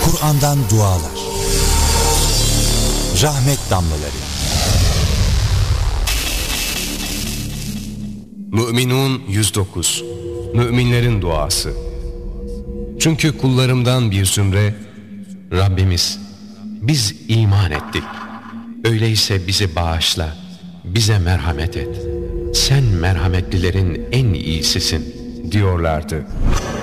Kur'an'dan dualar. Rahmet damlaları. Mü'minun 109. Müminlerin duası. Çünkü kullarımdan bir zümre, Rabbimiz biz iman ettik. Öyleyse bizi bağışla, bize merhamet et. Sen merhametlilerin en iyisisin diyorlardı.